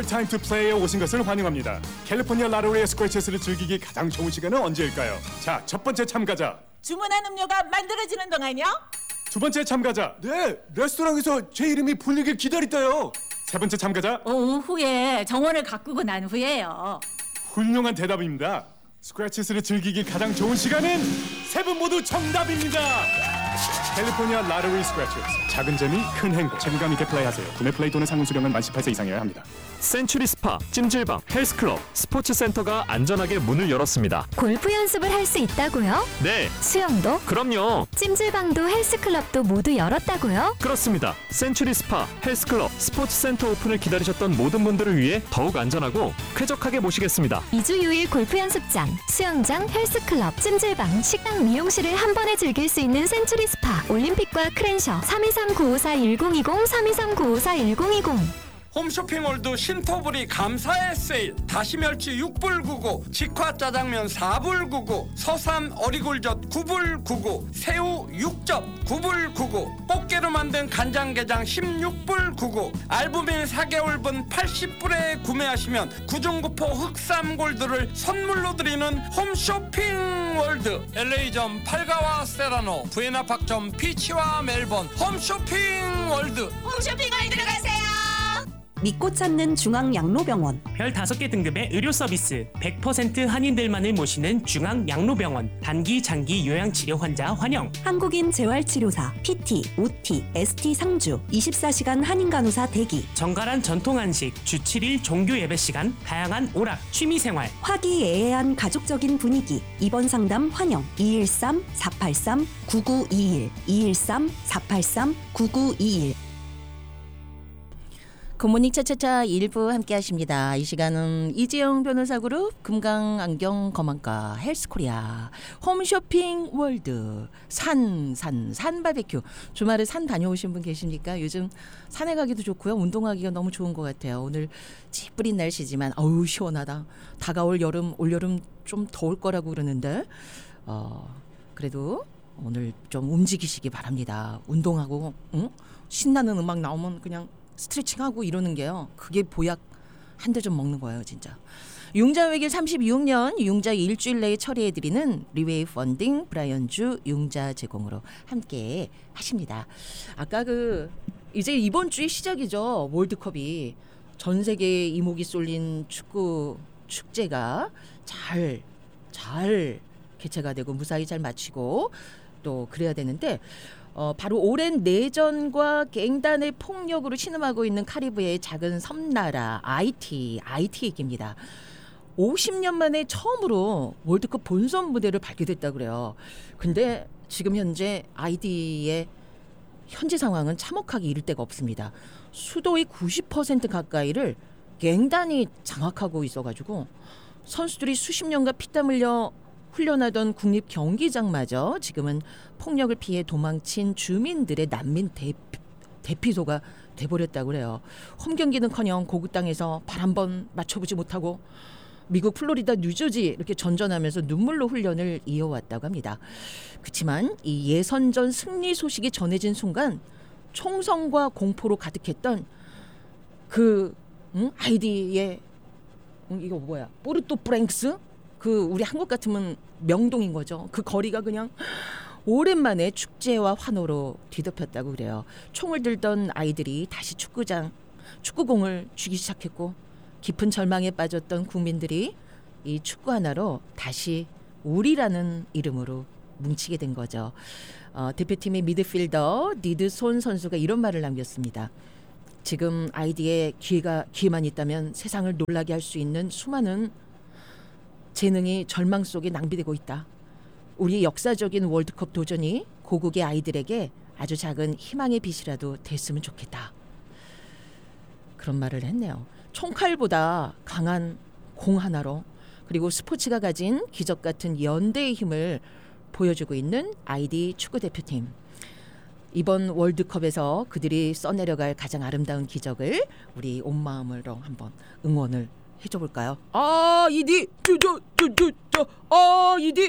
Time to Play에 오신 것을 환영합니다. 캘리포니아 라로리의 스크래치스를 즐기기 가장 좋은 시간은 언제일까요? 자, 첫 번째 참가자. 주문한 음료가 만들어지는 동안요? 두 번째 참가자. 네, 레스토랑에서 제 이름이 불리길 기다렸다요. 세 번째 참가자. 오후에 정원을 가꾸고 난 후에요. 훌륭한 대답입니다. 스크래치스를 즐기기 가장 좋은 시간은 세 분 모두 정답입니다. 캘리포니아 라로리 스크래치스. 작은 재미 큰 행복. 책임감 있게 플레이하세요. 구매 플레이 또는 상품 수령은 만 18세 이상이어야 합니다. 센츄리 스파, 찜질방, 헬스클럽, 스포츠센터가 안전하게 문을 열었습니다. 골프 연습을 할 수 있다고요? 네, 수영도? 그럼요. 찜질방도 헬스클럽도 모두 열었다고요? 그렇습니다. 센츄리 스파, 헬스클럽, 스포츠센터 오픈을 기다리셨던 모든 분들을 위해 더욱 안전하고 쾌적하게 모시겠습니다. 2주 6일 골프 연습장, 수영장, 헬스클럽, 찜질방, 식당, 미용실을 한 번에 즐길 수 있는 센츄리 스파, 올림픽과 크랜셔 323-954-1020 323-954-1020 홈쇼핑몰드 신토부리 감사의 세일. 다시멸치 6불 99, 직화 짜장면 4불 99, 서삼 어리굴젓 9불 99, 새우 6접 9불 99, 꽃게로 만든 간장게장 16불 99, 알부민 4개월분 80불에 구매하시면 구중구포 흑삼골드를 선물로 드리는 홈쇼핑월드. LA점 팔가와 세라노, 부에나팍점 피치와 멜번. 홈쇼핑월드. 홈쇼핑을 들어가세요. 믿고 찾는 중앙양로병원. 별 5개 등급의 의료 서비스, 100% 한인들만을 모시는 중앙양로병원. 단기, 장기 요양치료 환자 환영. 한국인 재활치료사, PT, OT, ST 상주, 24시간 한인간호사 대기. 정갈한 전통 한식, 주 7일 종교 예배 시간, 다양한 오락, 취미생활. 화기애애한 가족적인 분위기. 입원 상담 환영. 213-483-9921 213-483-9921. 굿모닝 차차차 일부 함께 하십니다. 이 시간은 이재영 변호사 그룹, 금강안경 검안과 헬스코리아, 홈쇼핑 월드, 산 바베큐. 주말에 산 다녀오신 분 계십니까? 요즘 산에 가기도 좋고요. 운동하기가 너무 좋은 것 같아요. 오늘 찌뿌린 날씨지만 어우 시원하다. 다가올 여름, 올여름 좀 더울 거라고 그러는데 그래도 오늘 좀 움직이시기 바랍니다. 운동하고 신나는 음악 나오면 그냥 스트레칭하고 이러는 게요. 그게 보약 한 대 좀 먹는 거예요, 진짜. 융자 외길 36년 융자 일주일 내에 처리해드리는 리웨이 펀딩 브라이언주 융자 제공으로 함께 하십니다. 아까 이제 이번 주에 시작이죠. 월드컵이 전 세계에 이목이 쏠린 축구 축제가 잘 개최가 되고 무사히 잘 마치고 또 그래야 되는데 바로 오랜 내전과 갱단의 폭력으로 신음하고 있는 카리브해의 작은 섬나라 아이티 얘기입니다. 50년 만에 처음으로 월드컵 본선 무대를 밟게 됐다 그래요. 근데 지금 현재 아이티의 현재 상황은 참혹하기 이를 데가 없습니다. 수도의 90% 가까이를 갱단이 장악하고 있어가지고 선수들이 수십 년간 피땀 흘려 훈련하던 국립 경기장마저 지금은 폭력을 피해 도망친 주민들의 난민 대피소가 돼버렸다고 그래요. 홈 경기는커녕 고국 땅에서 발 한 번 맞춰보지 못하고 미국 플로리다 뉴저지 이렇게 전전하면서 눈물로 훈련을 이어왔다고 합니다. 그렇지만 이 예선전 승리 소식이 전해진 순간 총성과 공포로 가득했던 아이디의 이거 뭐야 포르토 프랭스 우리 한국 같으면 명동인 거죠. 그 거리가 그냥 오랜만에 축제와 환호로 뒤덮였다고 그래요. 총을 들던 아이들이 다시 축구공을 쥐기 시작했고 깊은 절망에 빠졌던 국민들이 이 축구 하나로 다시 우리라는 이름으로 뭉치게 된 거죠. 대표팀의 미드필더 니드손 선수가 이런 말을 남겼습니다. 지금 아이디에 기회만 있다면 세상을 놀라게 할 수 있는 수많은 재능이 절망 속에 낭비되고 있다. 우리 역사적인 월드컵 도전이 고국의 아이들에게 아주 작은 희망의 빛이라도 됐으면 좋겠다. 그런 말을 했네요. 총칼보다 강한 공 하나로 그리고 스포츠가 가진 기적 같은 연대의 힘을 보여주고 있는 아이디 축구대표팀. 이번 월드컵에서 그들이 써내려갈 가장 아름다운 기적을 우리 온 마음으로 한번 응원을 해줘 볼까요? 아이디 아이디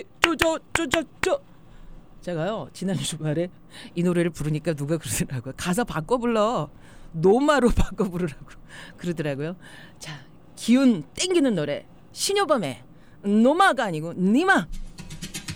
제가요 지난 주말에 이 노래를 부르니까 누가 그러더라고요. 가사 바꿔 불러. 노마로 바꿔 부르라고 그러더라고요. 자, 기운 땡기는 노래 신효범의 노마가 아니고 니마.